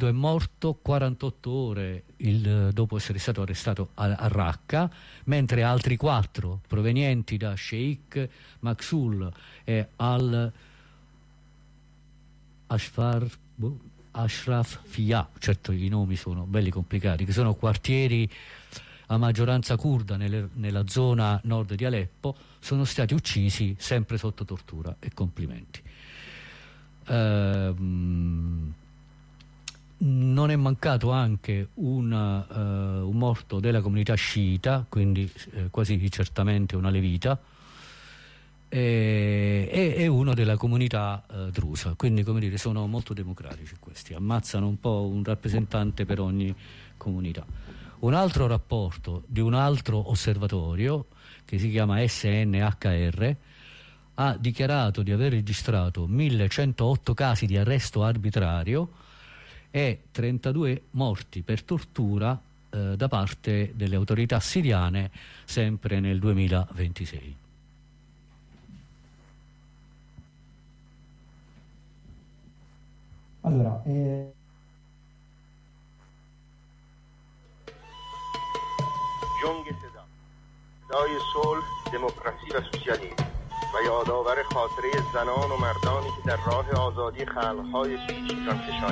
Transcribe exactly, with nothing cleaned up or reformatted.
curdo è morto quarantotto ore il, dopo essere stato arrestato a, a Raqqa, mentre altri quattro provenienti da Sheikh Maksul e al Ashfar, boh, Ashraf Fiyah, certo i nomi sono belli complicati, che sono quartieri a maggioranza curda nelle, nella zona nord di Aleppo, sono stati uccisi sempre sotto tortura. E complimenti. Ehm, non è mancato anche un, uh, un morto della comunità sciita, quindi eh, quasi certamente una levita, e, e, e uno della comunità uh, drusa, quindi come dire sono molto democratici questi, ammazzano un po' un rappresentante per ogni comunità. Un altro rapporto di un altro osservatorio che si chiama S N H R ha dichiarato di aver registrato millecentotto casi di arresto arbitrario e trentadue morti per tortura eh, da parte delle autorità siriane sempre nel duemilaventisei. Allora, eh... جنگ صدا صدای صلح، دموکراسی و سوسیالیسم و یادآور خاطره زنان و مردانی که در راه آزادی خلق‌های پیش جان فشانی